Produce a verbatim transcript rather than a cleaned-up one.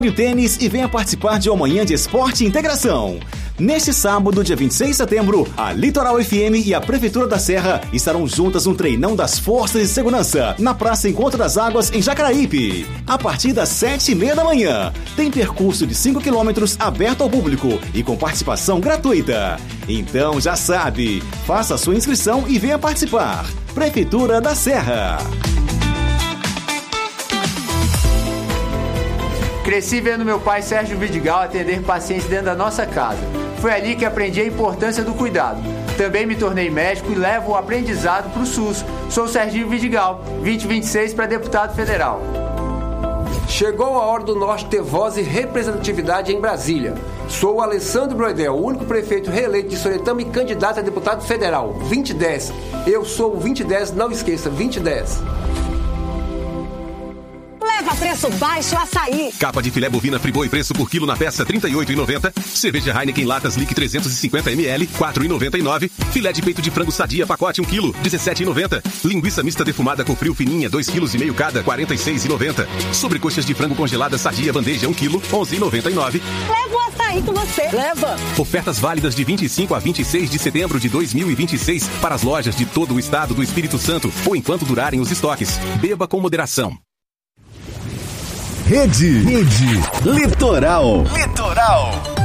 o tênis e venha participar de uma manhã de esporte e integração. Neste sábado, dia vinte e seis de setembro, a Litoral F M e a Prefeitura da Serra estarão juntas no treinão das Forças de Segurança, na Praça Encontro das Águas, em Jacaraípe. A partir das sete e meia da manhã, tem percurso de cinco quilômetros aberto ao público e com participação gratuita. Então já sabe, faça a sua inscrição e venha participar. Prefeitura da Serra. Cresci vendo meu pai Sérgio Vidigal atender pacientes dentro da nossa casa. Foi ali que aprendi a importância do cuidado. Também me tornei médico e levo o aprendizado para o SUS. Sou Serginho Vidigal, vinte e vinte e seis para deputado federal. Chegou a hora do Norte ter voz e representatividade em Brasília. Sou o Alessandro Broedel, o único prefeito reeleito de Soretama e candidato a deputado federal. vinte e dez. Eu sou o vinte e dez, não esqueça, vinte e dez. Leva preço baixo açaí. Capa de filé bovina Friboi, preço por quilo na peça trinta e oito reais e noventa centavos. Cerveja Heineken Latas Lick trezentos e cinquenta mililitros, quatro reais e noventa e nove centavos. Filé de peito de frango Sadia, pacote um quilo, dezessete reais e noventa centavos. Linguiça mista defumada com frio fininha, dois quilos e meio cada, quarenta e seis reais e noventa centavos. Sobrecoxas de frango congelada Sadia, bandeja um quilo, onze reais e noventa e nove centavos. Leva o açaí com você. Leva. Ofertas válidas de vinte e cinco a vinte e seis de setembro de dois mil e vinte e seis para as lojas de todo o estado do Espírito Santo ou enquanto durarem os estoques. Beba com moderação. Rede, Rede Litoral. Litoral.